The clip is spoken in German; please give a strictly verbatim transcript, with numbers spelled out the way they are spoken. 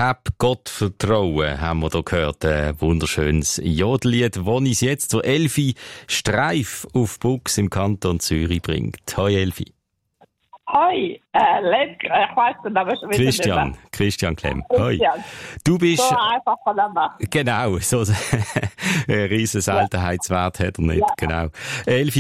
Hab Gott vertrauen, haben wir da gehört. Ein wunderschönes Jodellied, das uns jetzt zur Elfi Streif auf Bux im Kanton Zürich bringt. Hoi Elfi. Hoi, äh, Lemke, ich weiss den Namen schon wieder Christian, nicht mehr. Christian Klemm. Christian. Hoi. Du bist... So einfach von der Macht. Genau, so ein riesen Seltenheitswert hat er nicht, Ja. genau. Elfi